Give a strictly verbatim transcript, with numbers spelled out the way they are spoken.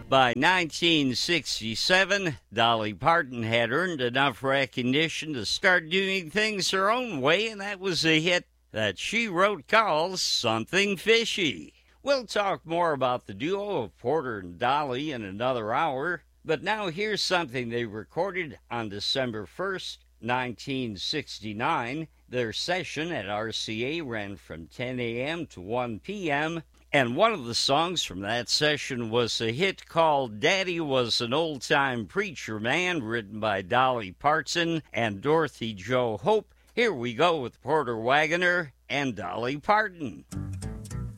By nineteen sixty-seven, Dolly Parton had earned enough recognition to start doing things her own way, and that was a hit that she wrote called Something Fishy. We'll talk more about the duo of Porter and Dolly in another hour, but now here's something they recorded on December first, nineteen sixty-nine. Their session at R C A ran from ten a.m. to one p.m., and one of the songs from that session was a hit called Daddy Was an Old-Time Preacher Man, written by Dolly Parton and Dorothy Jo Hope. Here we go with Porter Wagoner and Dolly Parton.